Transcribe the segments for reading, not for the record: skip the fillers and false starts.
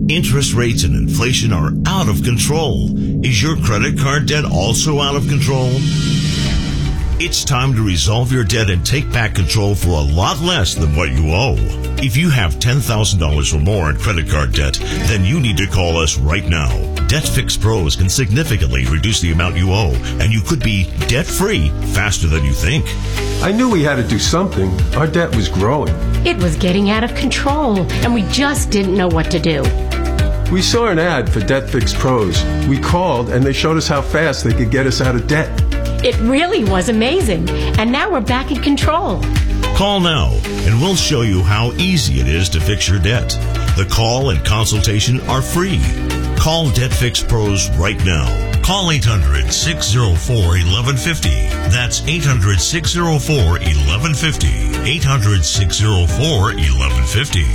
Interest rates and inflation are out of control. Is your credit card debt also out of control? It's time to resolve your debt and take back control for a lot less than what you owe. If you have $10,000 or more in credit card debt, then you need to call us right now. Debt Fix Pros can significantly reduce the amount you owe, and you could be debt-free faster than you think. I knew we had to do something. Our debt was growing. It was getting out of control, and we just didn't know what to do. We saw an ad for Debt Fix Pros. We called, and they showed us how fast they could get us out of debt. It really was amazing, and now we're back in control. Call now, and we'll show you how easy it is to fix your debt. The call and consultation are free. Call Debt Fix Pros right now. Call 800-604-1150. That's 800-604-1150. 800-604-1150.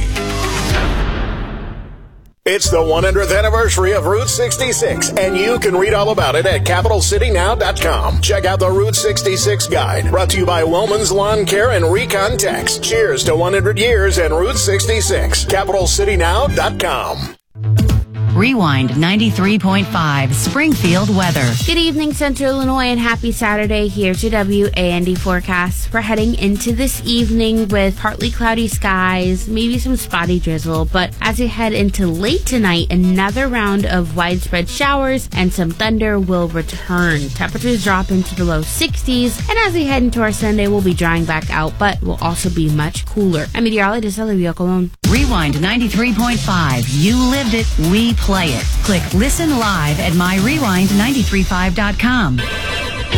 It's the 100th anniversary of Route 66, and you can read all about it at CapitalCityNow.com. Check out the Route 66 Guide, brought to you by Wilman's Lawn Care and Recon Tex. Cheers to 100 years and Route 66. CapitalCityNow.com. Rewind 93.5 Springfield weather. Good evening, Central Illinois, and happy Saturday. Here's your WAND forecast. We're heading into this evening with partly cloudy skies, maybe some spotty drizzle, but as we head into late tonight, another round of widespread showers and some thunder will return. Temperatures drop into the low 60s, and as we head into our Sunday, we'll be drying back out, but will also be much cooler. I'm meteorologist Olivia Colon. Rewind 93.5. You lived it, we play it. Click Listen Live at myrewind935.com.